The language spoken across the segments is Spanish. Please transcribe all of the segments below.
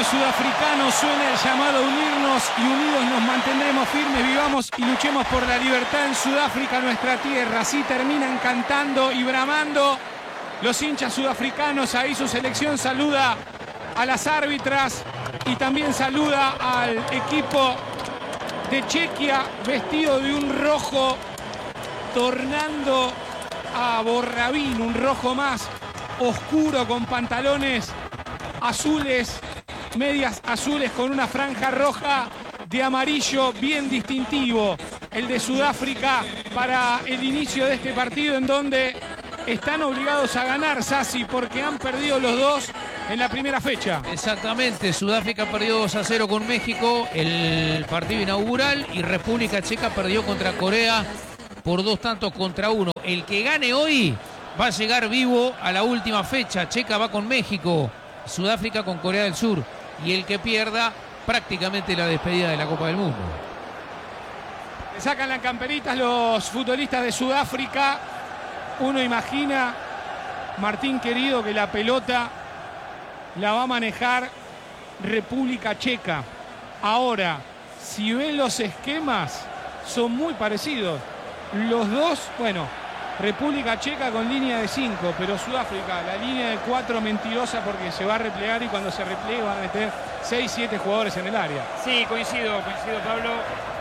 sudafricano, suena el llamado a unirnos y unidos nos mantendremos firmes, vivamos y luchemos por la libertad en Sudáfrica, nuestra tierra. Así terminan cantando y bramando los hinchas sudafricanos. Ahí su selección saluda a las árbitras y también saluda al equipo de Chequia vestido de un rojo tornando a borrabín, un rojo más oscuro con pantalones azules, medias azules con una franja roja de amarillo bien distintivo, el de Sudáfrica para el inicio de este partido en donde están obligados a ganar, Sassi, porque han perdido los dos en la primera fecha. Exactamente, Sudáfrica perdió 2-0 con México el partido inaugural y República Checa perdió contra Corea por 2-1. El que gane hoy va a llegar vivo a la última fecha. Checa va con México, Sudáfrica con Corea del Sur, y el que pierda prácticamente la despedida de la Copa del Mundo. Le sacan las camperitas los futbolistas de Sudáfrica. Uno imagina, Martín querido, que la pelota la va a manejar República Checa. Ahora, si ven los esquemas, son muy parecidos. Los dos, bueno, República Checa con línea de 5, pero Sudáfrica, la línea de 4 mentirosa porque se va a replegar y cuando se repliegue van a meter 6-7 jugadores en el área. Sí, coincido Pablo.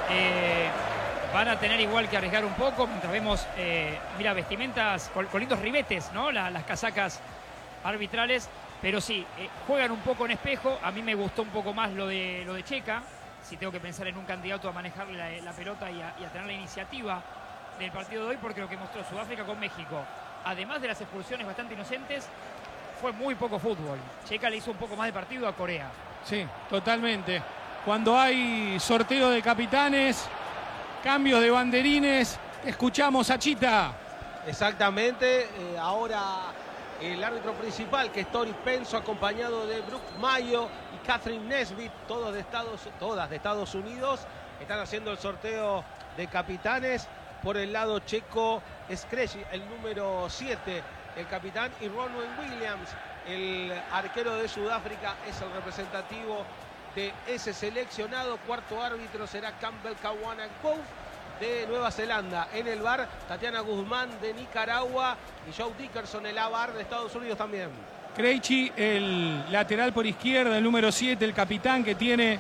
Van a tener igual que arriesgar un poco, mientras vemos, mira, vestimentas con lindos ribetes, ¿no? Las casacas arbitrales, pero sí, juegan un poco en espejo. A mí me gustó un poco más lo de Checa, si tengo que pensar en un candidato a manejar la pelota y a tener la iniciativa del partido de hoy, porque lo que mostró Sudáfrica con México, además de las expulsiones bastante inocentes, fue muy poco fútbol. Checa le hizo un poco más de partido a Corea. Sí, totalmente. Cuando hay sorteo de capitanes, cambios de banderines, escuchamos a Chita. Exactamente, ahora el árbitro principal, que es Tori Penso, acompañado de Brooke Mayo y Catherine Nesbitt, todas de Estados Unidos, están haciendo el sorteo de capitanes. Por el lado checo, Skreji, el número 7, el capitán, y Ronwen Williams, el arquero de Sudáfrica, es el representativo de ese seleccionado. Cuarto árbitro será Campbell Kawanagou de Nueva Zelanda. En el VAR, Tatiana Guzmán de Nicaragua y Joe Dickerson, el AVAR de Estados Unidos también. Krejci, el lateral por izquierda, el número 7, el capitán que tiene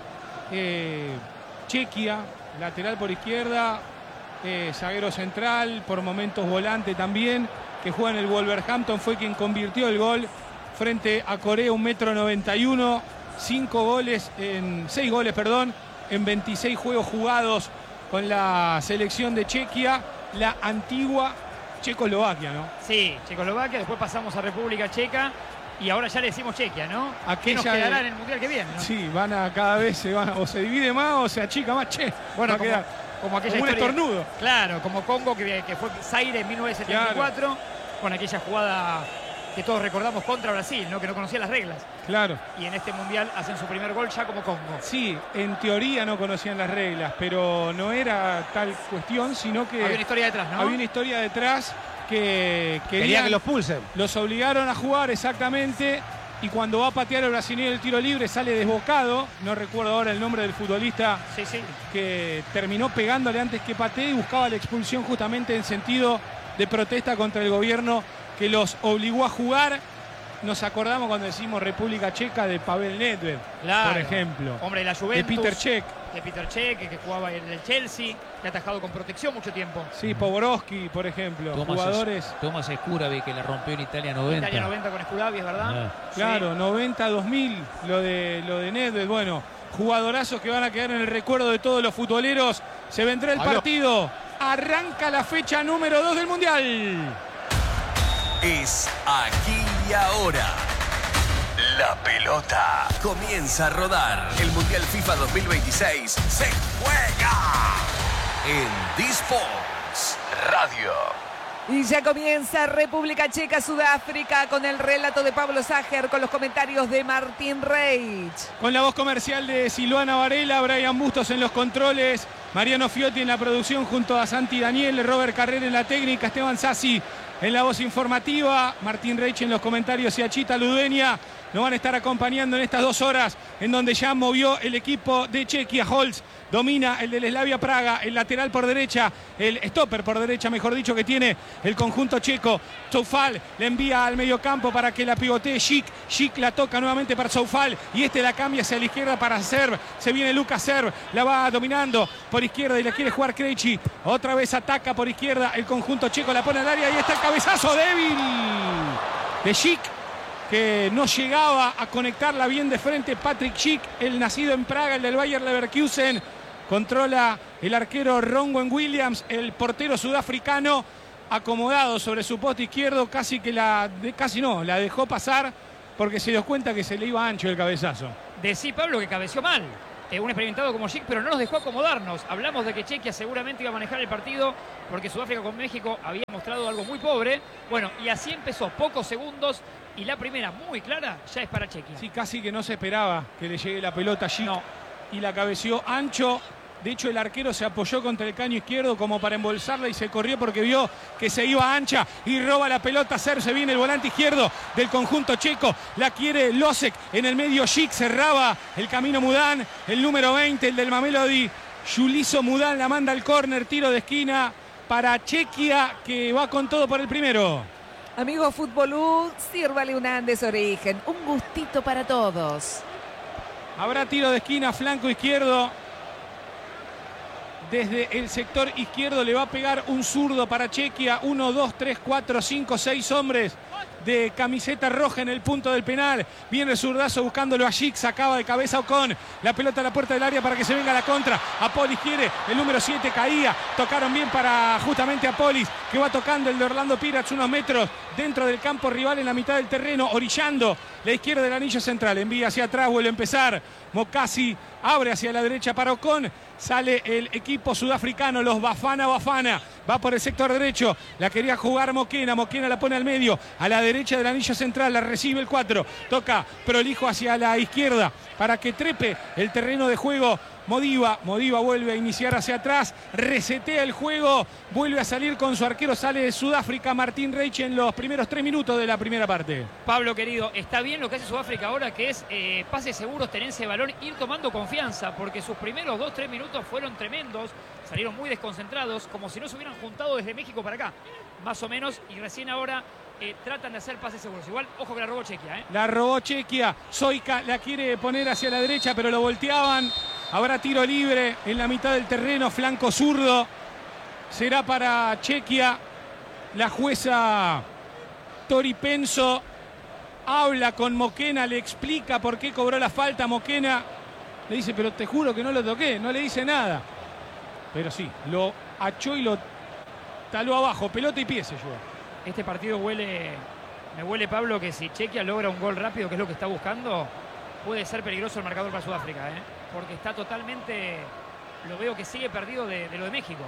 Chequia, lateral por izquierda. Zaguero central, por momentos volante también, que juega en el Wolverhampton, fue quien convirtió el gol frente a Corea, 1,91 m, 6 goles, en 26 juegos jugados con la selección de Chequia, la antigua Checoslovaquia, ¿no? Sí, Checoslovaquia, después pasamos a República Checa y ahora ya le decimos Chequia, ¿no? ¿Qué nos quedará en el Mundial que viene, no? Sí, cada vez o se divide más o se achica más, Bueno, como aquella un historia, estornudo. Claro, como Congo, que fue Zaire en 1974, claro, con aquella jugada que todos recordamos contra Brasil, ¿no? Que no conocía las reglas. Claro. Y en este Mundial hacen su primer gol ya como Congo. Sí, en teoría no conocían las reglas, pero no era tal cuestión, sino que... Había una historia detrás, ¿no? Había una historia detrás que quería que los pulsen. Los obligaron a jugar, exactamente. Y cuando va a patear el brasileño el tiro libre sale desbocado. No recuerdo ahora el nombre del futbolista que terminó pegándole antes que patee y buscaba la expulsión justamente en sentido de protesta contra el gobierno que los obligó a jugar. Nos acordamos cuando decimos República Checa de Pavel Nedved, claro, por ejemplo. Hombre de la Juventus. De Peter Cech. De Peter Cech, que jugaba en el Chelsea, que ha atajado con protección mucho tiempo. Sí, Poborowski, por ejemplo. Jugadores. Thomas Scuravi, que la rompió en Italia 90. Italia 90 con Scuravi, es verdad. Claro, sí. 90-2000, lo de Nedved. Bueno, jugadorazos que van a quedar en el recuerdo de todos los futboleros. Se vendrá el partido. Arranca la fecha número 2 del Mundial. Es aquí y ahora. La pelota comienza a rodar. El Mundial FIFA 2026 se juega en D-Sports Radio. Y ya comienza República Checa, Sudáfrica, con el relato de Pablo Sager, con los comentarios de Martín Reich. Con la voz comercial de Silvana Varela, Brian Bustos en los controles, Mariano Fiotti en la producción junto a Santi Daniel, Robert Carrera en la técnica, Esteban Sassi en la voz informativa, Martín Reich en los comentarios y Achita Ludueña nos van a estar acompañando en estas 2 horas en donde ya movió el equipo de Chequia. Holz domina el del Slavia Praga, el lateral por derecha, el stopper por derecha, mejor dicho, que tiene el conjunto checo. Coufal le envía al mediocampo para que la pivotee Schick. Schick la toca nuevamente para Coufal y este la cambia hacia la izquierda para Serv. Se viene Lucas Serv, la va dominando por izquierda y la quiere jugar Krejci. Otra vez ataca por izquierda el conjunto checo, la pone al área y está el cabezazo débil de Schick, que no llegaba a conectarla bien de frente. Patrick Schick, el nacido en Praga, el del Bayer Leverkusen. Controla el arquero Ronwen Williams, el portero sudafricano, acomodado sobre su poste izquierdo, la dejó pasar porque se dio cuenta que se le iba ancho el cabezazo. Decí, Pablo, que cabeció mal. Un experimentado como Schick, pero no nos dejó acomodarnos. Hablamos de que Chequia seguramente iba a manejar el partido porque Sudáfrica con México había mostrado algo muy pobre. Bueno, y así empezó, pocos segundos, y la primera muy clara ya es para Chequia. Sí, casi que no se esperaba que le llegue la pelota a Schick. No. Y la cabeció ancho. De hecho, el arquero se apoyó contra el caño izquierdo como para embolsarla y se corrió porque vio que se iba ancha y roba la pelota. Se viene el volante izquierdo del conjunto checo. La quiere Losek en el medio. Schick cerraba el camino Mudan. El número 20, el del Mamelodi. Juliso Mudan la manda al córner. Tiro de esquina para Chequia, que va con todo por el primero. Amigo Futbolú, sírvale un Andes Origen. Un gustito para todos. Habrá tiro de esquina, flanco izquierdo. Desde el sector izquierdo le va a pegar un zurdo para Chequia. 1, 2, 3, 4, 5, 6 hombres de camiseta roja en el punto del penal. Viene el zurdazo buscándolo a Schick. Sacaba de cabeza Ocon. La pelota a la puerta del área para que se venga la contra. Apolis quiere. El número 7 caía. Tocaron bien para justamente Apolis, que va tocando el de Orlando Pirates unos metros dentro del campo rival en la mitad del terreno, orillando la izquierda del anillo central. Envía hacia atrás, vuelve a empezar. Mokasi abre hacia la derecha para Ocon. Sale el equipo sudafricano, los Bafana. Va por el sector derecho. La quería jugar Moquena. Moquena la pone al medio. A la derecha del anillo central. La recibe el 4. Toca prolijo hacia la izquierda para que trepe el terreno de juego Modiva. Modiva vuelve a iniciar hacia atrás. Resetea el juego. Vuelve a salir con su arquero. Sale de Sudáfrica Martín Reich en los primeros 3 minutos de la primera parte. Pablo, querido, está bien lo que hace Sudáfrica ahora, que es pases seguros, tenencia de balón, ir tomando confianza, porque sus primeros 2-3 minutos fueron tremendos. Salieron muy desconcentrados, como si no se hubieran juntado desde México para acá, más o menos, y recién ahora tratan de hacer pases seguros. Igual, ojo que la robó Chequia. La robó Chequia. Soika la quiere poner hacia la derecha, pero lo volteaban. Habrá tiro libre en la mitad del terreno, flanco zurdo. Será para Chequia. La jueza Tori Penso habla con Moquena, le explica por qué cobró la falta. Moquena le dice, pero te juro que no lo toqué, no le dice nada. Pero sí, lo achó y lo taló abajo, pelota y pie se llevó. Este partido me huele, Pablo, que si Chequia logra un gol rápido, que es lo que está buscando, puede ser peligroso el marcador para Sudáfrica, porque está totalmente, lo veo que sigue perdido de lo de México.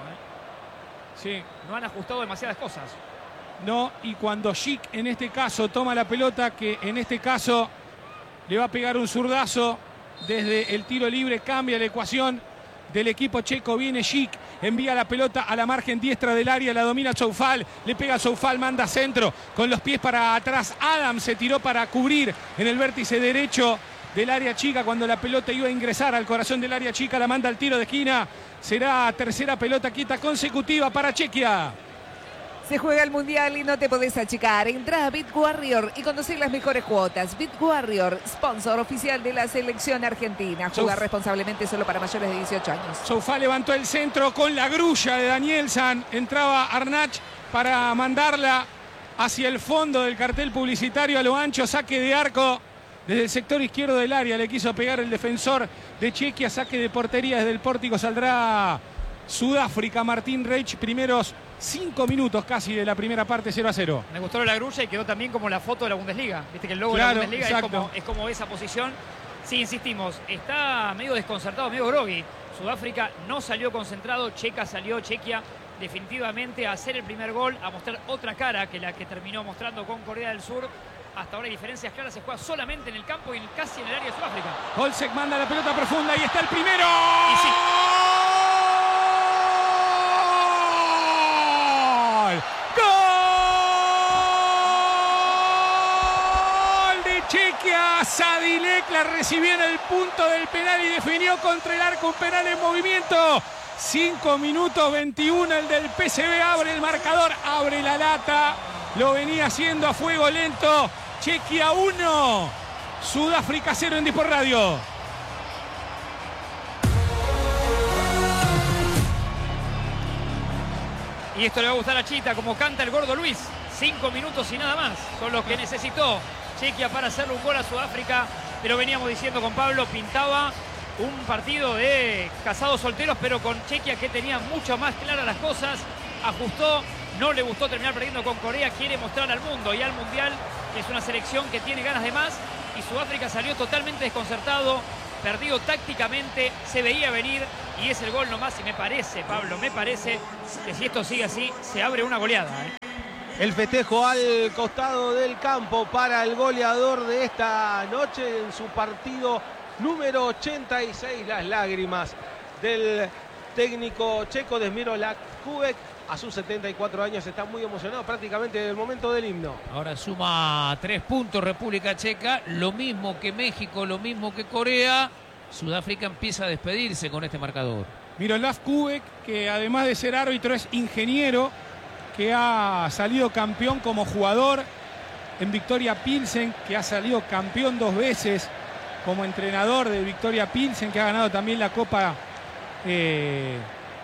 Sí. No han ajustado demasiadas cosas. No, y cuando Schick en este caso toma la pelota, que en este caso le va a pegar un zurdazo desde el tiro libre, cambia la ecuación del equipo checo. Viene Schick, envía la pelota a la margen diestra del área, la domina Coufal, le pega Coufal, manda centro con los pies para atrás. Adams se tiró para cubrir en el vértice derecho del área chica cuando la pelota iba a ingresar al corazón del área chica. La manda al tiro de esquina. Será tercera pelota quieta consecutiva para Chequia. Se juega el Mundial y no te podés achicar. Entrá a BitWarrior y conocí las mejores cuotas. BitWarrior, sponsor oficial de la selección argentina. Juega responsablemente, solo para mayores de 18 años. Coufal levantó el centro con la grulla de Danielson. Entraba Arnach para mandarla hacia el fondo del cartel publicitario a lo ancho. Saque de arco desde el sector izquierdo del área. Le quiso pegar el defensor de Chequia. Saque de portería desde el pórtico. Saldrá Sudáfrica. Martín Reich, primeros 5 minutos casi de la primera parte, 0-0. Me gustó la grulla y quedó también como la foto de la Bundesliga. Viste que el logo claro, de la Bundesliga es como esa posición. Sí, insistimos, está medio desconcertado, medio groggy. Sudáfrica no salió concentrado, Chequia definitivamente a hacer el primer gol, a mostrar otra cara que la que terminó mostrando con Corea del Sur. Hasta ahora hay diferencias claras, se juega solamente en el campo y casi en el área de Sudáfrica. Holzek manda la pelota profunda y está el primero. Y sí. ¡Gol! Chequia. Sadilek la recibió en el punto del penal y definió contra el arco, un penal en movimiento. 5 minutos 21 el del PSV, abre el marcador, abre la lata. Lo venía haciendo a fuego lento. Chequia 1, Sudáfrica 0 en Disport Radio. Y esto le va a gustar a Chita, como canta el gordo Luis. 5 minutos y nada más son los que necesitó Chequia para hacerle un gol a Sudáfrica. Pero veníamos diciendo con Pablo, pintaba un partido de casados solteros, pero con Chequia que tenía mucho más claras las cosas. Ajustó, no le gustó terminar perdiendo con Corea. Quiere mostrar al mundo y al mundial que es una selección que tiene ganas de más. Y Sudáfrica salió totalmente desconcertado, perdido tácticamente, se veía venir. Y es el gol nomás, y me parece, Pablo, me parece que si esto sigue así, se abre una goleada. El festejo al costado del campo para el goleador de esta noche en su partido número 86. Las lágrimas del técnico checo Desmiro Lakubek. A sus 74 años está muy emocionado prácticamente en el momento del himno. Ahora suma 3 puntos República Checa, lo mismo que México, lo mismo que Corea. Sudáfrica empieza a despedirse con este marcador. Miroslav Kubek, que además de ser árbitro es ingeniero, que ha salido campeón como jugador en Victoria Pilsen, que ha salido campeón 2 veces como entrenador de Victoria Pilsen, que ha ganado también la Copa de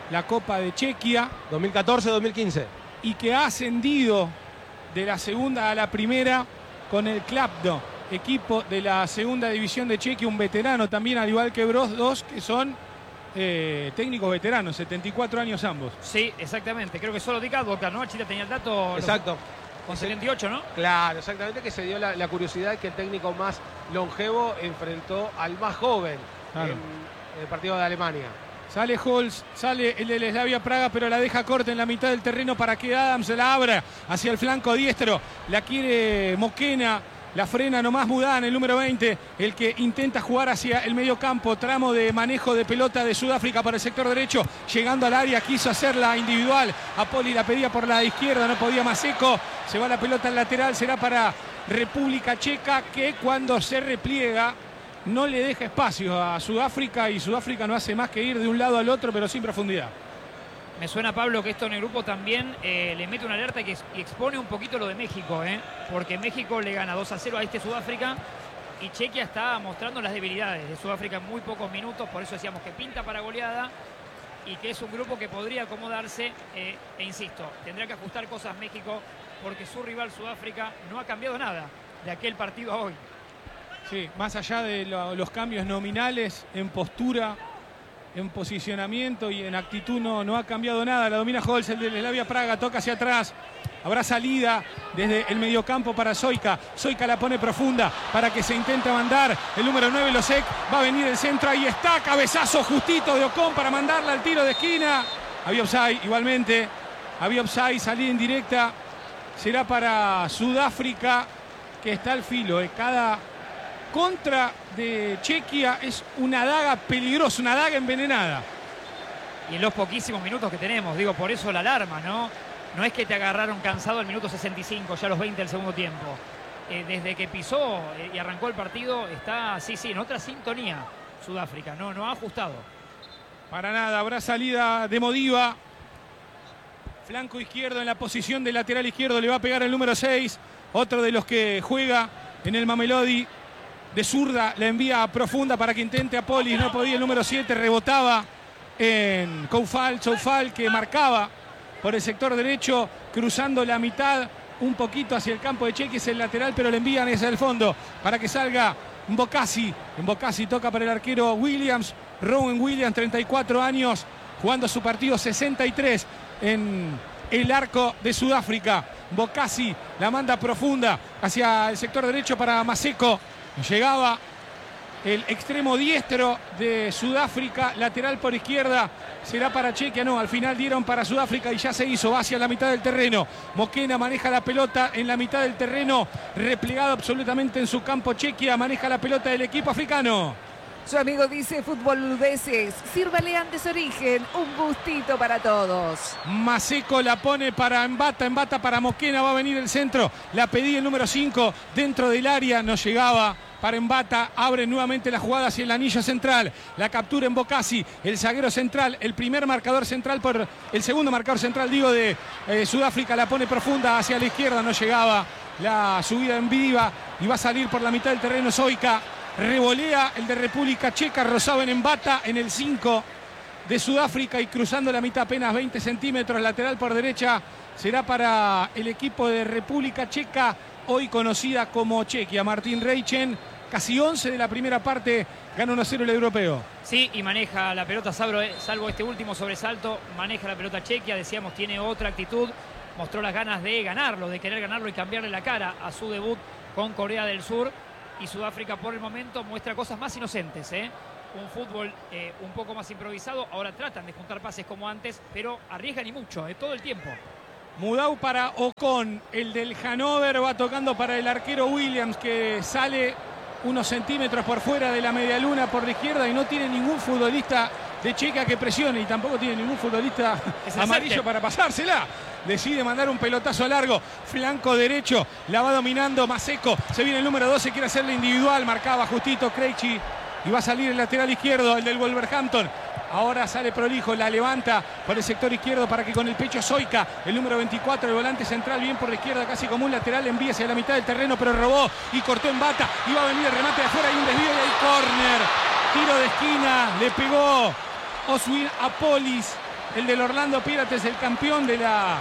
Chequia. 2014-2015. Y que ha ascendido de la segunda a la primera con el Kladno, equipo de la segunda división de Chequia, un veterano también, al igual que Broz, 2 que son técnicos veteranos, 74 años ambos. Sí, exactamente. Creo que solo Dick Advocaat, ¿no? Chita tenía el dato. Exacto. Con 78, ¿no? Claro, exactamente, que se dio la curiosidad que el técnico más longevo enfrentó al más joven en el partido de Alemania. Sale Holz, sale el de Slavia Praga, pero la deja corta en la mitad del terreno para que Adams la abra hacia el flanco diestro. La quiere Moquena. La frena nomás Mudán, el número 20, el que intenta jugar hacia el medio campo, tramo de manejo de pelota de Sudáfrica para el sector derecho, llegando al área, quiso hacerla individual, Apoli la pedía por la izquierda, no podía Maseko, se va la pelota al lateral, será para República Checa, que cuando se repliega no le deja espacio a Sudáfrica, y Sudáfrica no hace más que ir de un lado al otro, pero sin profundidad. Me suena, Pablo, que esto en el grupo también le mete una alerta que expone un poquito lo de México, porque México le gana 2-0 a este Sudáfrica y Chequia está mostrando las debilidades de Sudáfrica en muy pocos minutos, por eso decíamos que pinta para goleada y que es un grupo que podría acomodarse, e insisto, tendrá que ajustar cosas México porque su rival Sudáfrica no ha cambiado nada de aquel partido a hoy. Sí, más allá de los cambios nominales en postura, en posicionamiento y en actitud no ha cambiado nada. La domina Holz, el de Slavia Praga, toca hacia atrás. Habrá salida desde el mediocampo para Soika. Soika la pone profunda para que se intente mandar. El número 9, Losek, va a venir el centro. Ahí está, cabezazo justito de Ocon para mandarla al tiro de esquina. Había offside igualmente. Había offside, salida indirecta. Será para Sudáfrica, que está al filo. Cada contra de Chequia es una daga peligrosa, una daga envenenada. Y en los poquísimos minutos que tenemos, digo, por eso la alarma, ¿no? No es que te agarraron cansado al minuto 65, ya los 20 del segundo tiempo. Desde que pisó y arrancó el partido, está, en otra sintonía Sudáfrica, no ha ajustado. Para nada, habrá salida de Modiva. Flanco izquierdo en la posición de lateral izquierdo, le va a pegar el número 6, otro de los que juega en el Mamelodi. De zurda la envía profunda para que intente a Polis, no podía, el número 7 rebotaba en Soufal, que marcaba por el sector derecho, cruzando la mitad un poquito hacia el campo de Chequia, es el lateral, pero le envían hacia el fondo para que salga Mbokasi. Mbokasi toca para el arquero Williams, Rowan Williams, 34 años, jugando su partido 63 en el arco de Sudáfrica. Mbokasi la manda profunda hacia el sector derecho para Maseko. Llegaba el extremo diestro de Sudáfrica, lateral por izquierda, será para Chequia, no, al final dieron para Sudáfrica y ya se hizo, va hacia la mitad del terreno. Moquena maneja la pelota en la mitad del terreno, replegado absolutamente en su campo Chequia, maneja la pelota del equipo africano. Su amigo dice futboludeces, sírvale antes origen, un gustito para todos. Maseco la pone para Embata para Moquena, va a venir el centro, la pedí el número 5 dentro del área, no llegaba. Para Embata, abre nuevamente la jugada hacia el anillo central, la captura en Bocasi, el zaguero central, el primer marcador central, el segundo marcador central, digo, de Sudáfrica, la pone profunda hacia la izquierda, no llegaba la subida en viva y va a salir por la mitad del terreno Soika, revolea el de República Checa, rozado en Embata, en el 5 de Sudáfrica y cruzando la mitad apenas 20 centímetros, lateral por derecha, será para el equipo de República Checa, hoy conocida como Chequia. Martín Reichen, casi 11 de la primera parte, gana 1-0 el europeo. Sí, y maneja la pelota, salvo este último sobresalto, maneja la pelota Chequia, decíamos, tiene otra actitud, mostró las ganas de ganarlo, de querer ganarlo y cambiarle la cara a su debut con Corea del Sur. Y Sudáfrica por el momento muestra cosas más inocentes, un fútbol un poco más improvisado. Ahora tratan de juntar pases como antes, pero arriesgan y mucho, todo el tiempo. Mudau para Ocon, el del Hannover, va tocando para el arquero Williams, que sale unos centímetros por fuera de la medialuna por la izquierda y no tiene ningún futbolista de Checa que presione y tampoco tiene ningún futbolista amarillo para pasársela. Decide mandar un pelotazo largo, flanco derecho, la va dominando Maseco, se viene el número 12, quiere hacerle individual, marcaba justito Krejci y va a salir el lateral izquierdo, el del Wolverhampton. Ahora sale prolijo, la levanta por el sector izquierdo para que con el pecho Soika, el número 24, el volante central, bien por la izquierda, casi como un lateral, envía hacia la mitad del terreno, pero robó y cortó en Bata. Y va a venir el remate de afuera y un desvío y hay córner. Tiro de esquina, le pegó Oswin Apolis, el del Orlando Pirates, el campeón de la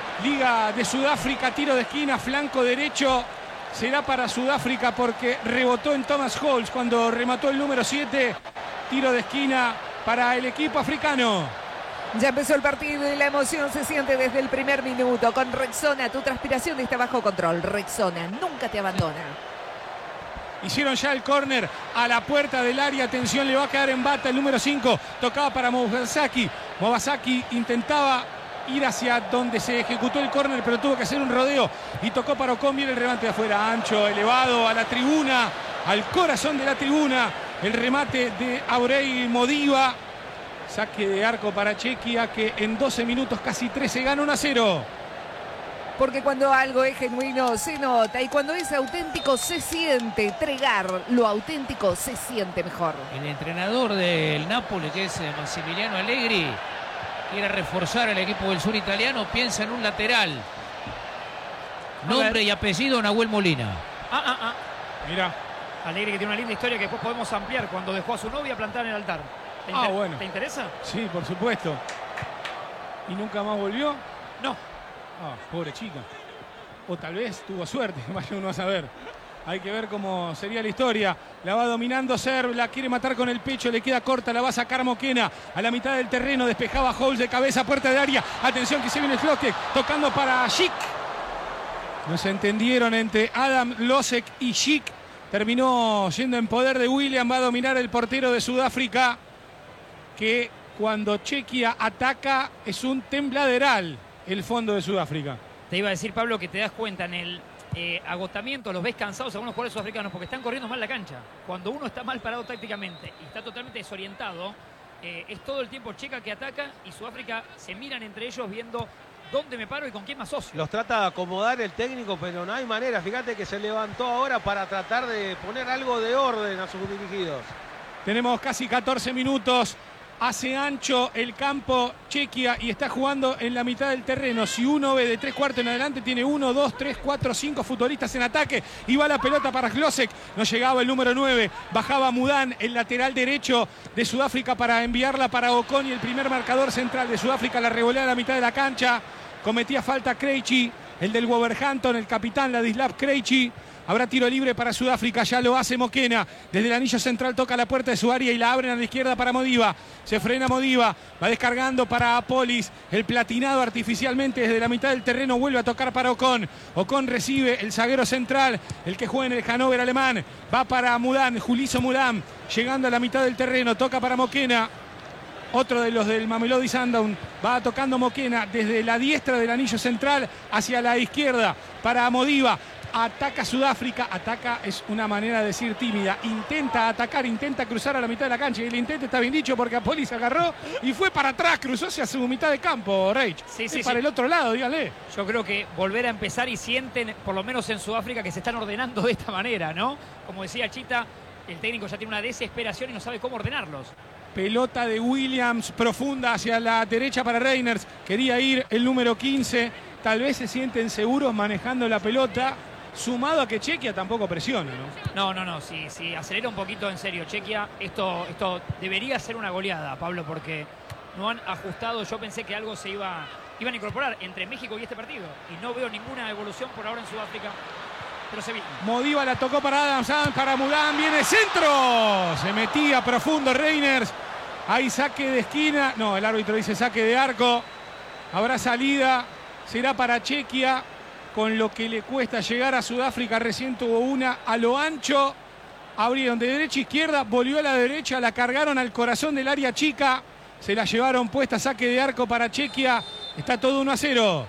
Liga de Sudáfrica. Tiro de esquina, flanco derecho. Será para Sudáfrica porque rebotó en Thomas Holtz cuando remató el número 7. Tiro de esquina para el equipo africano. Ya empezó el partido y la emoción se siente desde el primer minuto. Con Rexona, tu transpiración está bajo control. Rexona nunca te abandona. Hicieron ya el córner a la puerta del área. Atención, le va a quedar en Bata el número 5. Tocaba para Mobasaki. Mobasaki intentaba ir hacia donde se ejecutó el córner, pero tuvo que hacer un rodeo y tocó para Ocon. Viene el remate de afuera, ancho, elevado a la tribuna, al corazón de la tribuna. El remate de Aurei Modiva. Saque de arco para Chequia, que en 12 minutos, casi 13, gana 1-0. Porque cuando algo es genuino se nota y cuando es auténtico se siente. Tregar, lo auténtico se siente mejor. El entrenador del Napoli, que es Massimiliano Allegri, quiere reforzar el equipo del sur italiano, piensa en un lateral. Nombre y apellido, Nahuel Molina. Mira. Allegri, que tiene una linda historia que después podemos ampliar cuando dejó a su novia plantar en el altar. Bueno. ¿Te interesa? Sí, por supuesto. ¿Y nunca más volvió? No. Pobre chica. O tal vez tuvo suerte, vaya uno a saber. Hay que ver cómo sería la historia. La va dominando Serb, la quiere matar con el pecho, le queda corta, la va a sacar Moquena a la mitad del terreno, despejaba Holtz de cabeza, puerta de área. Atención que se viene el Flostek, tocando para Schick. No se entendieron entre Adam Losek y Schick. Terminó yendo en poder de William, va a dominar el portero de Sudáfrica, que cuando Chequia ataca es un tembladeral el fondo de Sudáfrica. Te iba a decir, Pablo, que te das cuenta en el agotamiento, los ves cansados algunos jugadores sudafricanos porque están corriendo mal la cancha. Cuando uno está mal parado tácticamente y está totalmente desorientado, es todo el tiempo Checa que ataca y Sudáfrica se miran entre ellos viendo dónde me paro y con quién me asocio. Los trata de acomodar el técnico, pero no hay manera. Fíjate que se levantó ahora para tratar de poner algo de orden a sus dirigidos. Tenemos casi 14 minutos. Hace ancho el campo Chequia y está jugando en la mitad del terreno. Si uno ve de 3/4 en adelante, tiene 1, 2, 3, 4, 5 futbolistas en ataque. Y va la pelota para Glosek. No llegaba el número 9. Bajaba Mudan, el lateral derecho de Sudáfrica, para enviarla para Ocon. Y el primer marcador central de Sudáfrica la revolea a la mitad de la cancha. Cometía falta Krejci, el del Wolverhampton, el capitán Ladislav Krejci. Habrá tiro libre para Sudáfrica, ya lo hace Moquena. Desde el anillo central toca la puerta de su área y la abren a la izquierda para Modiva. Se frena Modiva, va descargando para Apolis. El platinado artificialmente desde la mitad del terreno vuelve a tocar para Ocon. Ocon recibe el zaguero central, el que juega en el Hannover alemán. Va para Mudan, Julizo Mudan, llegando a la mitad del terreno, toca para Moquena. Otro de los del Mamelodi Sundowns, va tocando Moquena desde la diestra del anillo central hacia la izquierda para Modiva. Ataca Sudáfrica, ataca es una manera de decir tímida, intenta atacar, intenta cruzar a la mitad de la cancha y el intento está bien dicho porque Apoli se agarró y fue para atrás, cruzó hacia su mitad de campo, Reich. Sí, para el otro lado, dígale. Yo creo que volver a empezar y sienten, por lo menos en Sudáfrica, que se están ordenando de esta manera, ¿no? Como decía Chita, el técnico ya tiene una desesperación y no sabe cómo ordenarlos. Pelota de Williams profunda hacia la derecha para Reiners, quería ir el número 15, tal vez se sienten seguros manejando la pelota. Sumado a que Chequia tampoco presiona, ¿no? No. Si acelera un poquito en serio Chequia, esto debería ser una goleada, Pablo, porque no han ajustado. Yo pensé que algo se iban a incorporar entre México y este partido. Y no veo ninguna evolución por ahora en Sudáfrica. Pero se viene. Modiva la tocó para Adams, para Mudan, viene centro. Se metía profundo Reiners. Hay saque de esquina. No, el árbitro dice saque de arco. Habrá salida. Será para Chequia. Con lo que le cuesta llegar a Sudáfrica, recién tuvo una a lo ancho, abrieron de derecha a izquierda, volvió a la derecha, la cargaron al corazón del área chica, se la llevaron puesta, saque de arco para Chequia, está todo 1-0.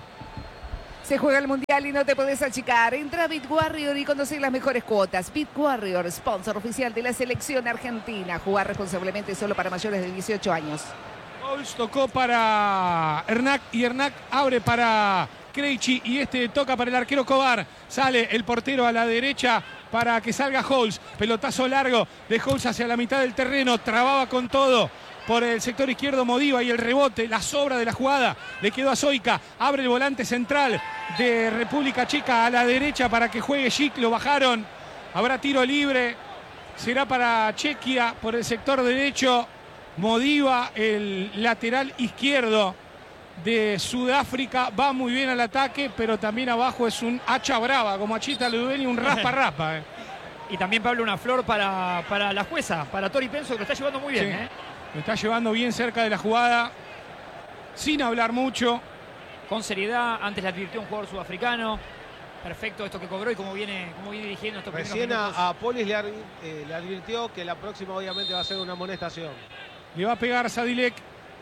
Se juega el Mundial y no te podés achicar. Entra a BitWarrior y conocer las mejores cuotas. BitWarrior, sponsor oficial de la selección argentina. Jugar responsablemente solo para mayores de 18 años. Holz tocó para Hernac y Hernac abre para Krejci y este toca para el arquero Kovar. Sale el portero a la derecha para que salga Holz. Pelotazo largo de Holz hacia la mitad del terreno. Trababa con todo por el sector izquierdo Modiva y el rebote, la sobra de la jugada. Le quedó a Zoica. Abre el volante central de República Checa a la derecha para que juegue Schick. Lo bajaron. Habrá tiro libre. Será para Chequia por el sector derecho. Modiva, el lateral izquierdo de Sudáfrica, va muy bien al ataque, pero también abajo es un hacha brava, como Achita Ludeni, un raspa. Y también, Pablo, una flor para la jueza, para Tori Penso, que lo está llevando muy bien. Sí, lo está llevando bien cerca de la jugada, sin hablar mucho. Con seriedad, antes le advirtió un jugador sudafricano. Perfecto esto que cobró y cómo viene dirigiendo estos primeros Recién minutos. a Polis le advirtió que la próxima obviamente va a ser una amonestación. Le va a pegar Sadilek,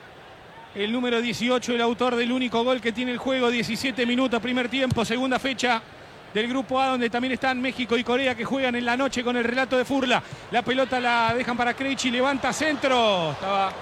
el número 18, el autor del único gol que tiene el juego. 17 minutos, primer tiempo, segunda fecha del grupo A, donde también están México y Corea, que juegan en la noche con el relato de Furla. La pelota la dejan para Krejci, levanta centro. Estaba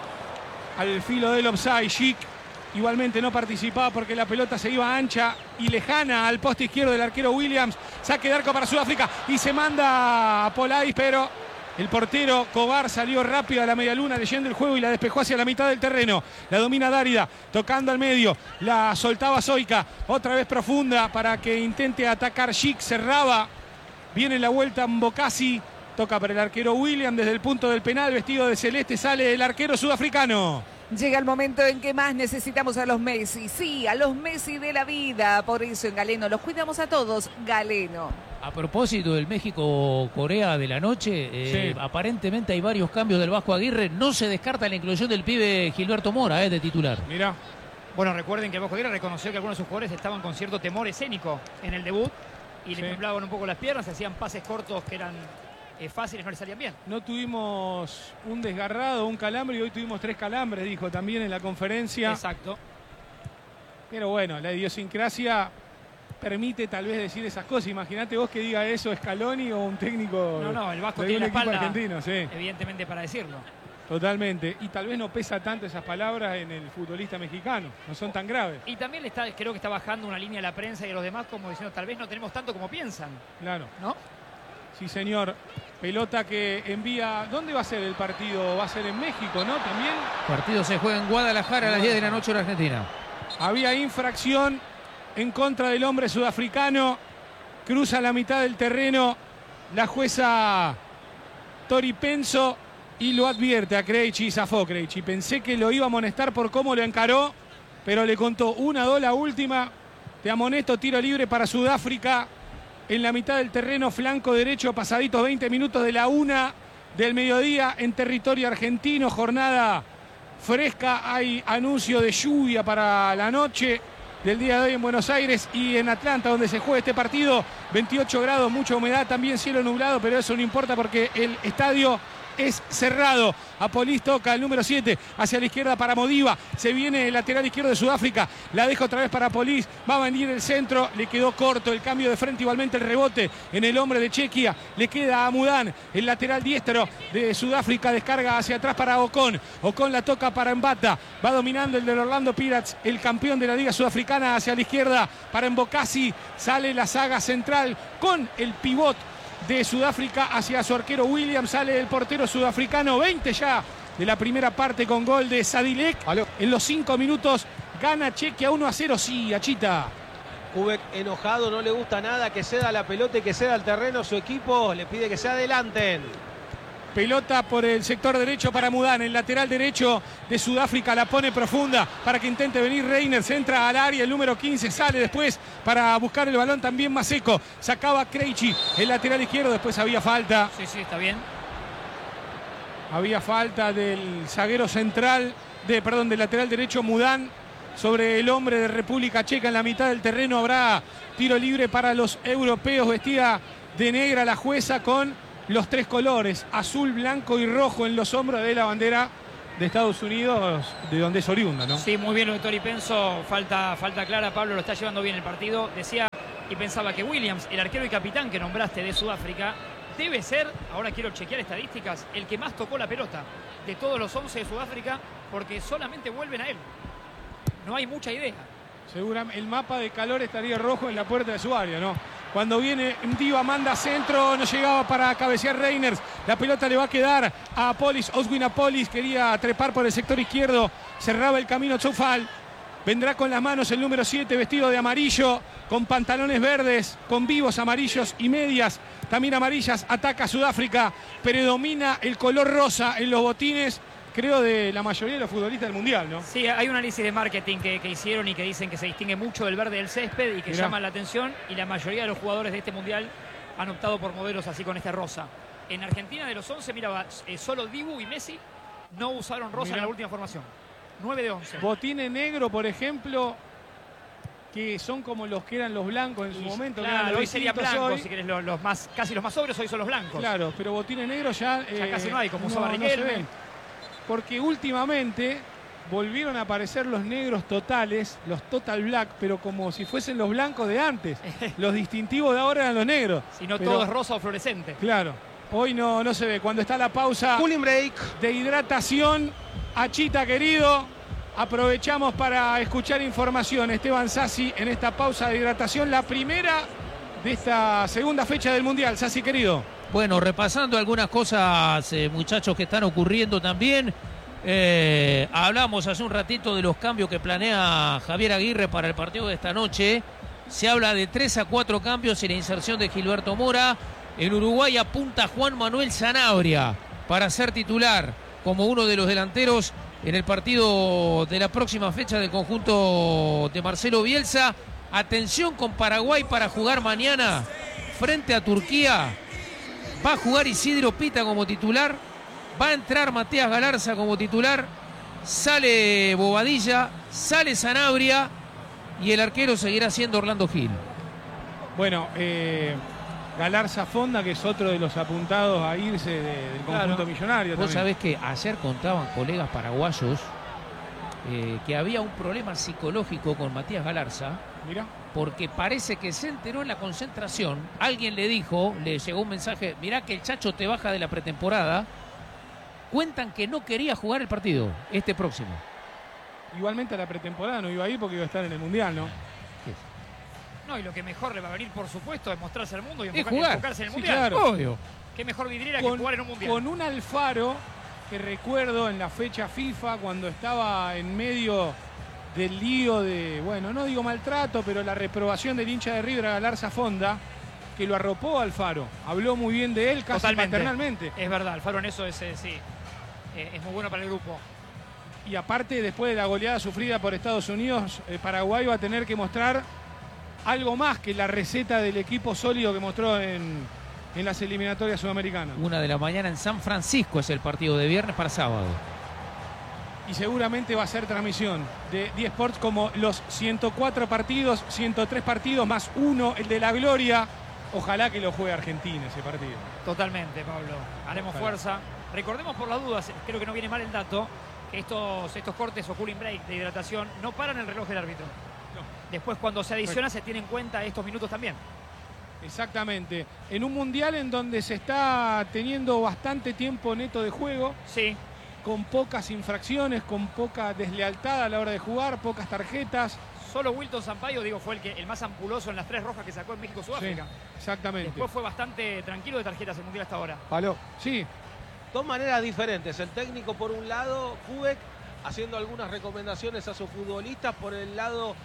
al filo del offside. Schick igualmente no participaba porque la pelota se iba ancha y lejana al poste izquierdo del arquero Williams. Saque de arco para Sudáfrica y se manda a Polais, pero el portero Kovar salió rápido a la medialuna leyendo el juego y la despejó hacia la mitad del terreno. La domina Dárida, tocando al medio. La soltaba Zoica, otra vez profunda para que intente atacar Schick. Cerraba. Viene la vuelta Mbokasi. Toca para el arquero William desde el punto del penal. Vestido de celeste sale el arquero sudafricano. Llega el momento en que más necesitamos a los Messi. Sí, a los Messi de la vida. Por eso en Galeno los cuidamos a todos. Galeno. A propósito del México-Corea de la noche, Sí. Aparentemente hay varios cambios del Vasco Aguirre. No se descarta la inclusión del pibe Gilberto Mora, de titular. Mirá. Bueno, recuerden que el Vasco Aguirre reconoció que algunos de sus jugadores estaban con cierto temor escénico en el debut y Sí. le temblaban un poco las piernas, hacían pases cortos que eran fáciles, no le salían bien. No tuvimos un desgarrado, un calambre, y hoy tuvimos 3 calambres, dijo también en la conferencia. Exacto. Pero bueno, la idiosincrasia permite tal vez decir esas cosas. Imagínate vos que diga eso Scaloni o un técnico No, el Vasco de tiene un la equipo espalda, argentino, sí, evidentemente, para decirlo. totalmente. Y tal vez no pesa tanto esas palabras en el futbolista mexicano, no son tan graves. Y también creo que está bajando una línea a la prensa y a los demás como diciendo, tal vez no tenemos tanto como piensan, Claro, ¿no? sí señor. Pelota que envía. ¿Dónde va a ser el partido? Va a ser en México, ¿no? También El partido se juega en Guadalajara a las 10 de la noche hora argentina. había infracción en contra del hombre sudafricano. Cruza la mitad del terreno la jueza Tori Penso y lo advierte a Krejci. Zafó Krejci. Pensé que lo iba a amonestar por cómo lo encaró, pero le contó 1-2 la última. Te amonesto, tiro libre para Sudáfrica en la mitad del terreno, flanco derecho, pasaditos 20 minutos de la 1 del mediodía en territorio argentino. Jornada fresca, hay anuncio de lluvia para la noche del día de hoy en Buenos Aires y en Atlanta, donde se juega este partido. 28 grados, mucha humedad, también cielo nublado, pero eso no importa porque el estadio es cerrado. Apolis toca el número 7 hacia la izquierda para Modiva. Se viene el lateral izquierdo de Sudáfrica. La deja otra vez para Apolis. Va a venir el centro. Le quedó corto el cambio de frente. Igualmente el rebote en el hombre de Chequia. Le queda a Mudán, el lateral diestro de Sudáfrica. Descarga hacia atrás para Ocon. Ocon la toca para Mbata. Va dominando el del Orlando Pirates, el campeón de la Liga Sudafricana, hacia la izquierda para Mbokasi. Sale la saga central con el pivot de Sudáfrica hacia su arquero Williams. Sale el portero sudafricano. 20 ya de la primera parte con gol de Sadilek. En los 5 minutos gana Chequia 1-0. Sí, Achita. Kubek enojado, no le gusta nada que ceda la pelota y que ceda el terreno. Su equipo le pide que se adelanten. Pelota por el sector derecho para Mudán. El lateral derecho de Sudáfrica la pone profunda para que intente venir Reiners. Entra al área el número 15. Sale después para buscar el balón también más seco. Sacaba Krejci el lateral izquierdo. Después había falta. Sí, está bien. Había falta del zaguero central, del lateral derecho Mudán sobre el hombre de República Checa en la mitad del terreno. Habrá tiro libre para los europeos. Vestida de negra la jueza con los 3 colores, azul, blanco y rojo en los hombros de la bandera de Estados Unidos, de donde es oriunda, ¿no? Sí, muy bien lo de Tori Penso. Falta clara. Pablo lo está llevando bien el partido. Decía y pensaba que Williams, el arquero y capitán que nombraste de Sudáfrica, debe ser, ahora quiero chequear estadísticas, el que más tocó la pelota de todos los 11 de Sudáfrica, porque solamente vuelven a él. No hay mucha idea. Seguramente el mapa de calor estaría rojo en la puerta de su área, ¿no? Cuando viene Mdiva, manda centro, no llegaba para cabecear Reiners. La pelota le va a quedar a Apolis. Oswin Apolis quería trepar por el sector izquierdo. Cerraba el camino Choufal. Vendrá con las manos el número 7, vestido de amarillo, con pantalones verdes, con vivos amarillos y medias también amarillas. Ataca a Sudáfrica. Predomina el color rosa en los botines, creo, de la mayoría de los futbolistas del Mundial, ¿no? Sí, hay un análisis de marketing que hicieron y que dicen que se distingue mucho del verde del césped y que llaman la atención, y la mayoría de los jugadores de este Mundial han optado por modelos así con este rosa. En Argentina, de los 11, mira, solo Dibu y Messi no usaron rosa en la última formación. 9 de 11. Botines negro, por ejemplo, que son como los que eran los blancos en su momento. Claro, hoy sería blanco, si querés, casi los más sobrios hoy son los blancos. Claro, pero botines negros ya casi no hay, como usaba Riquelme. Porque últimamente volvieron a aparecer los negros totales, los total black, pero como si fuesen los blancos de antes. Los distintivos de ahora eran los negros. Si no, todo es rosa o fluorescente. Claro, hoy no se ve. Cuando está la pausa Cooling break de hidratación, Achita querido, aprovechamos para escuchar información. Esteban Sassi en esta pausa de hidratación, la primera de esta segunda fecha del Mundial. Sassi querido. Bueno, repasando algunas cosas, muchachos, que están ocurriendo también. Hablamos hace un ratito de los cambios que planea Javier Aguirre para el partido de esta noche. Se habla de 3 a 4 cambios y la inserción de Gilberto Mora. En Uruguay apunta Juan Manuel Sanabria para ser titular como uno de los delanteros en el partido de la próxima fecha del conjunto de Marcelo Bielsa. Atención con Paraguay para jugar mañana frente a Turquía. Va a jugar Isidro Pita como titular. Va a entrar Matías Galarza como titular. Sale Bobadilla. Sale Sanabria. Y el arquero seguirá siendo Orlando Gil. Bueno, Galarza Fonda, que es otro de los apuntados a irse del conjunto millonario. Vos también. sabés que ayer contaban colegas paraguayos que había un problema psicológico con Matías Galarza. Mirá. Porque parece que se enteró en la concentración, alguien le dijo, le llegó un mensaje, mirá que el Chacho te baja de la pretemporada. Cuentan que no quería jugar el partido, este próximo. Igualmente a la pretemporada no iba a ir porque iba a estar en el Mundial, ¿no? No, y lo que mejor le va a venir, por supuesto, es mostrarse al mundo y enfocarse en el Sí, Mundial. claro. Obvio. Qué mejor vidriera que jugar en un Mundial. Con un Alfaro que recuerdo en la fecha FIFA cuando estaba en medio del lío de, bueno, no digo maltrato, pero la reprobación del hincha de River a Galarza Fonda, que lo arropó a Alfaro. Habló muy bien de él, casi Totalmente. paternalmente. Es verdad, Alfaro en eso es muy bueno para el grupo. Y aparte, después de la goleada sufrida por Estados Unidos, Paraguay va a tener que mostrar algo más que la receta del equipo sólido que mostró en las eliminatorias sudamericanas. 1 de la mañana en San Francisco es el partido de viernes para sábado. Y seguramente va a ser transmisión de 10 Sports como los 104 partidos, 103 partidos más 1, el de la gloria. Ojalá que lo juegue Argentina ese partido. Totalmente, Pablo. Haremos fuerza. Recordemos por las dudas, creo que no viene mal el dato, que estos cortes o cooling break de hidratación no paran el reloj del árbitro. No. Después, cuando se adiciona, se tiene en cuenta estos minutos también. Exactamente. En un mundial en donde se está teniendo bastante tiempo neto de juego, Sí. con pocas infracciones, con poca deslealtad a la hora de jugar, pocas tarjetas. Solo Wilton Sampaio, digo, fue el más ampuloso en las 3 rojas que sacó en México-Sudáfrica. Sí, exactamente. Después fue bastante tranquilo de tarjetas el mundial hasta ahora. Paló. Sí, Dos maneras diferentes. El técnico por un lado, Kubek, haciendo algunas recomendaciones a sus futbolistas. Por el lado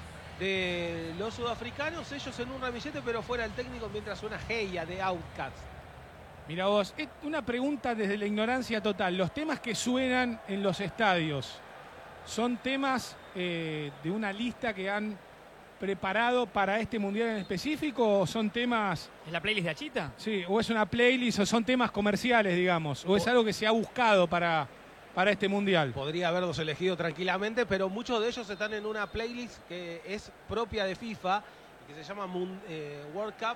de los sudafricanos, ellos en un ramillete, pero fuera el técnico mientras suena Heya de Outcast. mira vos, una pregunta desde la ignorancia total. ¿Los temas que suenan en los estadios son temas de una lista que han preparado para este mundial en específico o son temas, ¿Es la playlist de Achita? sí, o es una playlist o son temas comerciales, digamos, o es algo que se ha buscado para este mundial? Podría haberlos elegido tranquilamente, pero muchos de ellos están en una playlist que es propia de FIFA, que se llama World Cup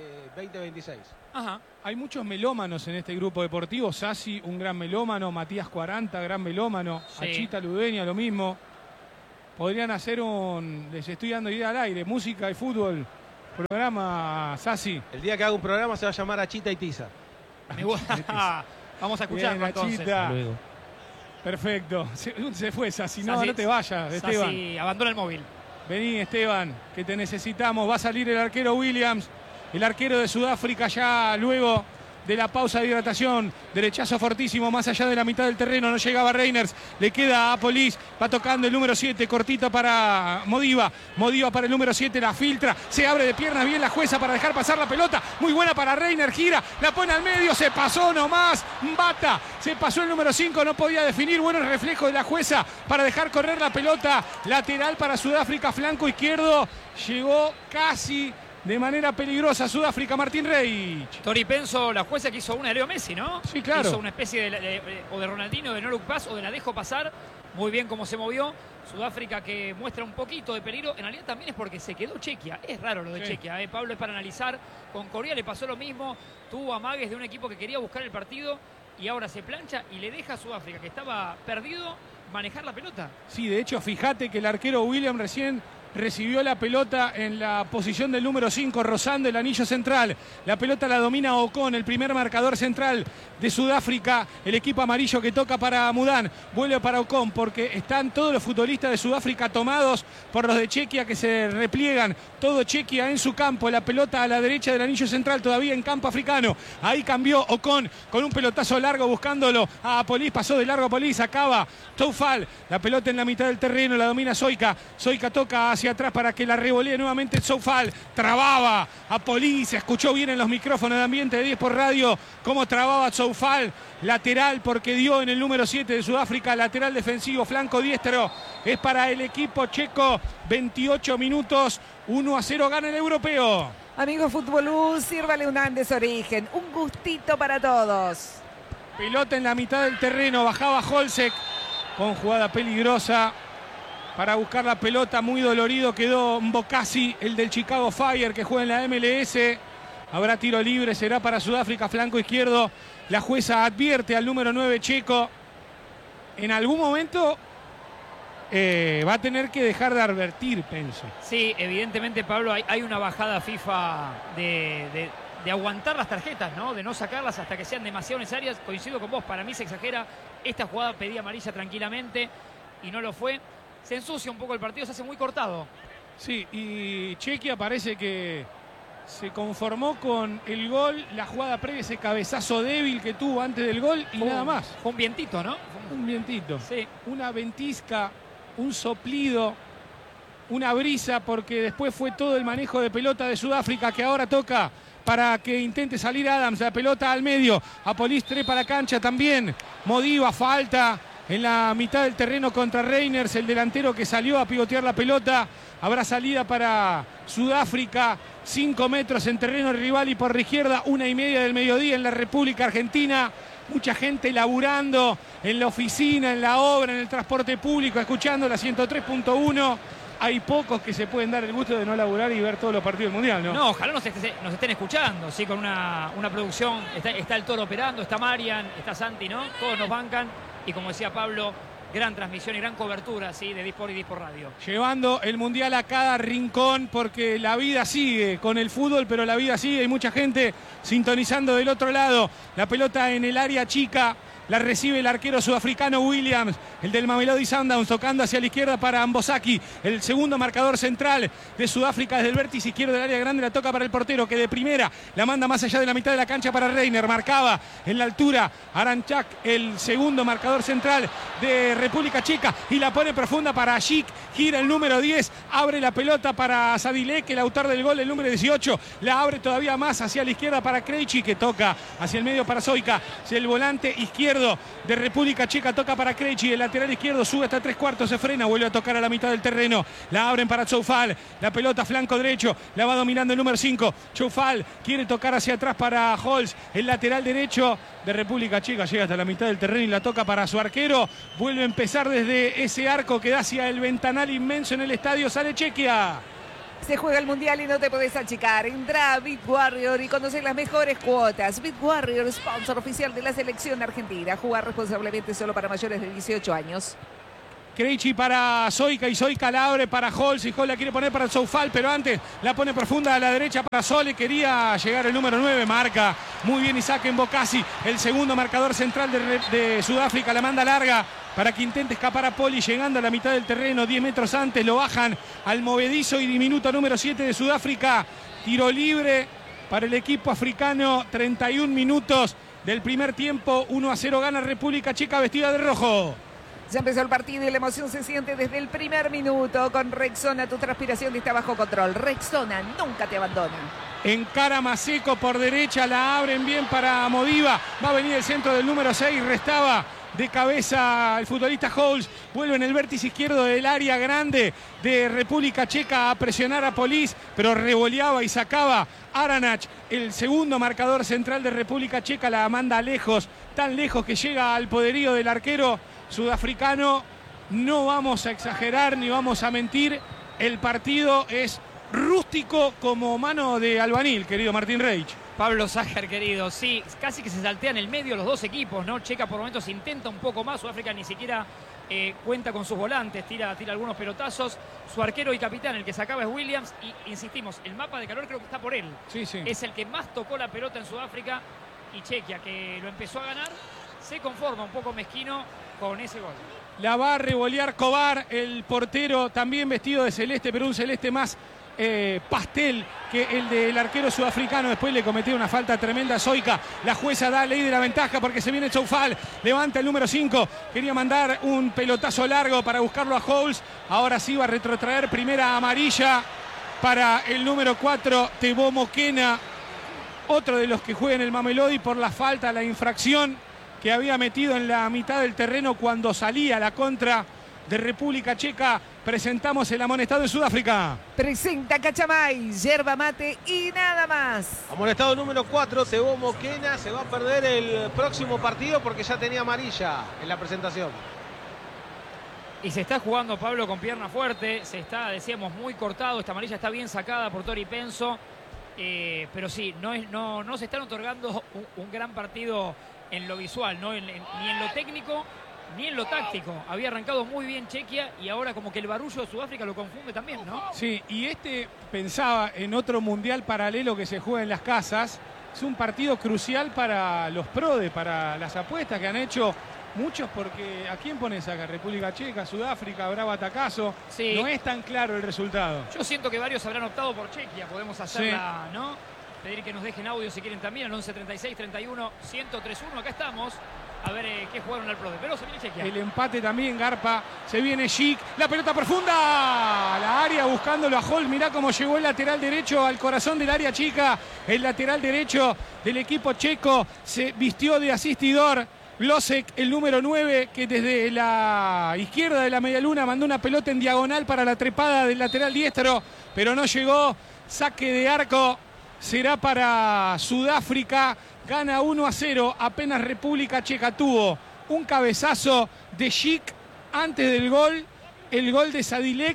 2026. Ajá. Hay muchos melómanos en este grupo deportivo. Sassi, un gran melómano. Matías 40, gran melómano. Sí. Achita Ludeña, lo mismo. Podrían hacer les estoy dando idea al aire, música y fútbol. Programa, Sassi. El día que haga un programa se va a llamar Achita y Tiza. Me gusta. Vamos a escucharlo Bien, entonces. Achita. Luego. Perfecto. Se fue Sassi. No, Sassi, no te vayas, Esteban. Sassi abandona el móvil. Vení, Esteban, que te necesitamos. Va a salir el arquero Williams, el arquero de Sudáfrica ya luego de la pausa de hidratación. Derechazo fortísimo, más allá de la mitad del terreno. No llegaba Reiners, le queda a Polis. Va tocando el número 7, cortito para Modiva. Modiva para el número 7, la filtra. Se abre de piernas bien la jueza para dejar pasar la pelota. Muy buena para Reiner, gira, la pone al medio, se pasó nomás. Mbata, se pasó el número 5, no podía definir. Bueno, el reflejo de la jueza para dejar correr la pelota. Lateral para Sudáfrica, flanco izquierdo. Llegó casi de manera peligrosa Sudáfrica, Martín Reich. Tori Penso, la jueza que hizo una de Leo Messi, ¿no? Sí, claro. Hizo una especie o de Ronaldinho, de no look pass, o de la dejo pasar. Muy bien cómo se movió. Sudáfrica que muestra un poquito de peligro. En realidad también es porque se quedó Chequia. Es raro lo de Sí. Chequia, Pablo, es para analizar. Con Corea le pasó lo mismo. Tuvo amagues de un equipo que quería buscar el partido y ahora se plancha y le deja a Sudáfrica, que estaba perdido, manejar la pelota. Sí, de hecho, fíjate que el arquero William recién recibió la pelota en la posición del número 5, rozando el anillo central. La pelota la domina Ocon, el primer marcador central de Sudáfrica. El equipo amarillo que toca para Mudán. Vuelve para Ocon porque están todos los futbolistas de Sudáfrica tomados por los de Chequia que se repliegan. Todo Chequia en su campo. La pelota a la derecha del anillo central, todavía en campo africano. Ahí cambió Ocon con un pelotazo largo buscándolo a Polis. Pasó de largo a Polis, acaba Toufal. La pelota en la mitad del terreno, la domina Soika. Soika toca hacia atrás para que la revolee nuevamente Toufal. Trababa a Polis. Se escuchó bien en los micrófonos de Ambiente de 10 por radio cómo trababa Toufal. Lateral porque dio en el número 7 de Sudáfrica, lateral defensivo, flanco diestro. Es para el equipo checo. 28 minutos, 1-0 gana el europeo. Amigo Fútbol, sírvale un Andes Origen. Un gustito para todos. Pelota en la mitad del terreno, bajaba Holsek con jugada peligrosa para buscar la pelota, muy dolorido quedó Mbokasi, el del Chicago Fire que juega en la MLS. Habrá tiro libre, será para Sudáfrica, flanco izquierdo. La jueza advierte al número 9 checo. En algún momento va a tener que dejar de advertir, pienso. Sí, evidentemente, Pablo, hay una bajada FIFA de aguantar las tarjetas, ¿no? De no sacarlas hasta que sean demasiado necesarias. Coincido con vos, para mí se exagera. Esta jugada pedía amarilla tranquilamente y no lo fue. Se ensucia un poco el partido, se hace muy cortado. Sí, y Chequia parece que se conformó con el gol, la jugada previa, ese cabezazo débil que tuvo antes del gol y nada más. Fue un vientito, ¿no? Un vientito, Sí. una ventisca, un soplido, una brisa, porque después fue todo el manejo de pelota de Sudáfrica que ahora toca para que intente salir Adams, la pelota al medio, Apolis trepa la cancha también, Modiva, falta en la mitad del terreno contra Reiners, el delantero que salió a pivotear la pelota. Habrá salida para Sudáfrica, 5 metros en terreno rival y por la izquierda, 1:30 del mediodía en la República Argentina. Mucha gente laburando en la oficina, en la obra, en el transporte público, escuchando la 103.1. hay pocos que se pueden dar el gusto de no laburar y ver todos los partidos del Mundial, ¿no? No, ojalá nos estén escuchando, sí, con una producción. Está el Toro operando, está Marian, está Santi, ¿no? Todos nos bancan. Y como decía Pablo, gran transmisión y gran cobertura, sí, de Disport y Disport Radio. Llevando el Mundial a cada rincón, porque la vida sigue con el fútbol, pero la vida sigue. Hay mucha gente sintonizando del otro lado. La pelota en el área chica. La recibe el arquero sudafricano Williams, el del Mamelodi Sundowns, tocando hacia la izquierda para Ambosaki, el segundo marcador central de Sudáfrica desde el vértice izquierdo del área grande. La toca para el portero, que de primera la manda más allá de la mitad de la cancha para Reiner. Marcaba en la altura Aranchak, el segundo marcador central de República Checa, y la pone profunda para Ashik. Gira el número 10, abre la pelota para Sadilek, el autor del gol, el número 18. La abre todavía más hacia la izquierda para Krejci, que toca hacia el medio para Soyka. El volante izquierdo de República Checa toca para Krejci, el lateral izquierdo sube hasta 3/4, se frena, vuelve a tocar a la mitad del terreno. La abren para Choufal, la pelota flanco derecho, la va dominando el número 5. Choufal quiere tocar hacia atrás para Holz, el lateral derecho de República Checa, llega hasta la mitad del terreno y la toca para su arquero. Vuelve a empezar desde ese arco que da hacia el ventanal inmenso en el estadio. Sale Chequia. Se juega el Mundial y no te podés achicar. Entra a Bit Warrior y conoce las mejores cuotas. Bit Warrior, sponsor oficial de la selección argentina. Jugar responsablemente solo para mayores de 18 años. Krejci para Soyka, y Soyka la abre para Holz, y Holz la quiere poner para Choufal, pero antes la pone profunda a la derecha para Sole. Quería llegar el número 9, marca muy bien Isaac Mbokasi, el segundo marcador central de Sudáfrica. La manda larga para que intente escapar a Poli, llegando a la mitad del terreno, 10 metros antes. Lo bajan al movedizo y diminuto número 7 de Sudáfrica. Tiro libre para el equipo africano, 31 minutos del primer tiempo. 1-0 gana República Checa, vestida de rojo. Ya empezó el partido y la emoción se siente desde el primer minuto. Con Rexona tu transpiración está bajo control. Rexona nunca te abandona. Encara Maseco por derecha, la abren bien para Modiva. Va a venir el centro del número 6, restaba de cabeza el futbolista Holz. Vuelve en el vértice izquierdo del área grande de República Checa a presionar a Polis, pero revoleaba y sacaba Aranach, el segundo marcador central de República Checa. La manda lejos, tan lejos que llega al poderío del arquero sudafricano. No vamos a exagerar ni vamos a mentir. El partido es rústico como mano de albañil, querido Martín Reich. Pablo Sájar, querido, sí, casi que se saltean en el medio los dos equipos, ¿no? Checa por momentos intenta un poco más, Sudáfrica ni siquiera cuenta con sus volantes, tira algunos pelotazos. Su arquero y capitán, el que sacaba es Williams, y insistimos, el mapa de calor creo que está por él. Sí, sí. Es el que más tocó la pelota en Sudáfrica, y Chequia, que lo empezó a ganar, se conforma un poco mezquino con ese gol. La va a revolear Kovar, el portero, también vestido de celeste, pero un celeste más pastel que el del arquero sudafricano. Después le cometió una falta tremenda a Soyka. La jueza da ley de la ventaja porque se viene Choufal. Levanta el número 5. Quería mandar un pelotazo largo para buscarlo a Holz. Ahora sí va a retrotraer. Primera amarilla para el número 4, Tebo Moquena. Otro de los que juega en el Mamelodi por la falta, la infracción que había metido en la mitad del terreno cuando salía la contra de República Checa. Presentamos el amonestado de Sudáfrica. Presenta Cachamay, yerba mate y nada más. Amonestado número 4, Tebo Moquena. Se va a perder el próximo partido porque ya tenía amarilla en la presentación. Y se está jugando Pablo con pierna fuerte. Se está, decíamos, muy cortado. Esta amarilla está bien sacada por Tori Penso. Pero sí, no se están otorgando un gran partido en lo visual, ¿no? Ni en lo técnico ni en lo táctico. Había arrancado muy bien Chequia y ahora como que el barullo de Sudáfrica lo confunde también, ¿no? Sí, y pensaba en otro mundial paralelo que se juega en las casas. Es un partido crucial para los PRODE, para las apuestas que han hecho muchos, porque ¿a quién pones acá? República Checa, Sudáfrica, habrá batacazo. Sí. No es tan claro el resultado. Yo siento que varios habrán optado por Chequia. Podemos hacerla, sí, ¿no? Pedir que nos dejen audio si quieren también al 11 36 31 1031. Acá estamos. A ver qué jugaron al PRODE. Pero se viene Chequia. El empate también, Garpa. Se viene Chic. La pelota profunda. La área buscándolo a Holz. Mirá cómo llegó el lateral derecho al corazón del área chica. El lateral derecho del equipo checo se vistió de asistidor. Losek, el número 9, que desde la izquierda de la medialuna mandó una pelota en diagonal para la trepada del lateral diestro, pero no llegó. Saque de arco será para Sudáfrica. Gana 1-0. Apenas República Checa tuvo un cabezazo de Chic antes del gol. El gol de Sadilek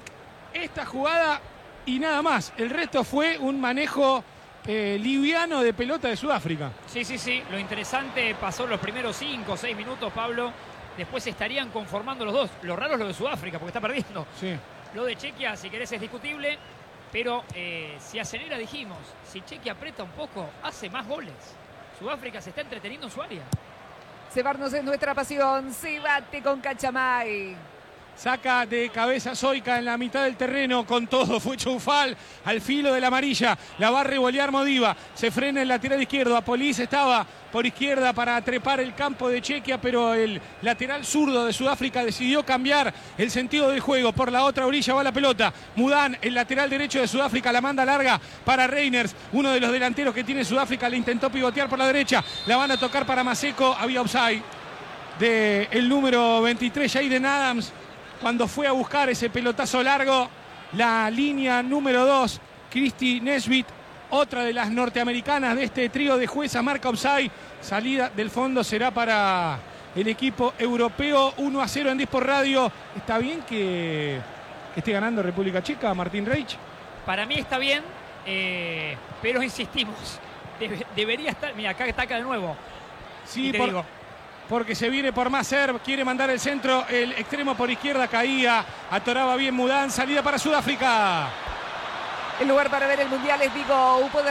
esta jugada y nada más. El resto fue un manejo liviano de pelota de Sudáfrica. Sí. Lo interesante pasó los primeros 5 o 6 minutos, Pablo. Después se estarían conformando los dos. Lo raro es lo de Sudáfrica, porque está perdiendo. Sí. Lo de Chequia, si querés, es discutible. Pero si acelera, dijimos, si Chequia aprieta un poco, hace más goles. Sudáfrica se está entreteniendo en su área. Cebarnos es nuestra pasión. Se bate con Cachamay. Saca de cabeza Soika en la mitad del terreno con todo. Fue Choufal al filo de la amarilla. La va a revolear Modiva. Se frena el lateral izquierdo. Apolis estaba por izquierda para trepar el campo de Chequia, pero el lateral zurdo de Sudáfrica decidió cambiar el sentido del juego. Por la otra orilla va la pelota. Mudán, el lateral derecho de Sudáfrica, la manda larga para Reiners. Uno de los delanteros que tiene Sudáfrica le intentó pivotear por la derecha. La van a tocar para Maseko. Había offside del número 23, Jaden Adams, cuando fue a buscar ese pelotazo largo. La línea número 2, Christy Nesbitt, otra de las norteamericanas de este trío de juezas, marca offside. Salida del fondo será para el equipo europeo. 1-0 en Disport Radio. ¿Está bien que esté ganando República Checa, Martín Reich? Para mí está bien, pero insistimos. Debería estar... Mira, acá ataca de nuevo. Sí, digo. Porque se viene por más Serb, quiere mandar el centro, el extremo por izquierda caía, atoraba bien Mudán, salida para Sudáfrica. El lugar para ver el Mundial es Vigo.